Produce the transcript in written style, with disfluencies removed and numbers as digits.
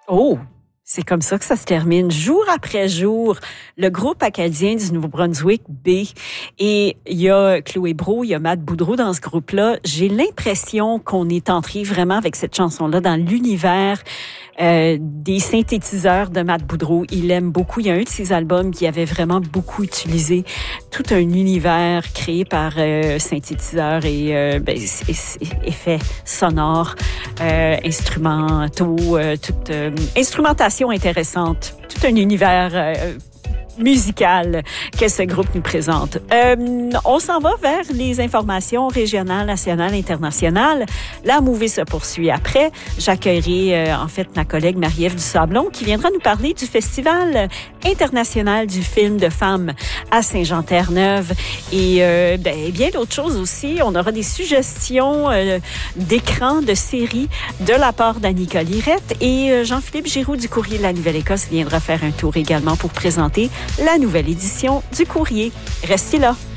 Oh! C'est comme ça que ça se termine, jour après jour. Le groupe acadien du Nouveau-Brunswick, B. Et il y a Chloé Brault, il y a Matt Boudreau dans ce groupe-là. J'ai l'impression qu'on est entré vraiment avec cette chanson-là dans l'univers des synthétiseurs de Matt Boudreau. Il aime beaucoup. Il y a un de ses albums qui avait vraiment beaucoup utilisé tout un univers créé par synthétiseurs et effets sonores, instrumentaux, toute instrumentation intéressante, tout un univers musical que ce groupe nous présente. On s'en va vers les informations régionales, nationales, internationales. La mouvée se poursuit après. J'accueillerai ma collègue Marie-Ève Dusablon qui viendra nous parler du Festival international du film de femmes à Saint-Jean-Terre-Neuve et bien d'autres choses aussi. On aura des suggestions d'écrans, de séries de la part d'Annika Lirette et Jean-Philippe Giroux du Courrier de la Nouvelle-Écosse viendra faire un tour également pour présenter la nouvelle édition du Courrier. Restez là.